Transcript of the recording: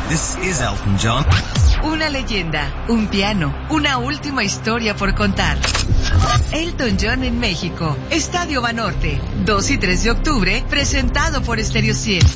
This is Elton John. Una leyenda, un piano, una última historia por contar. Elton John en México, Estadio Banorte, 2 y 3 de octubre, presentado por Stereo 100.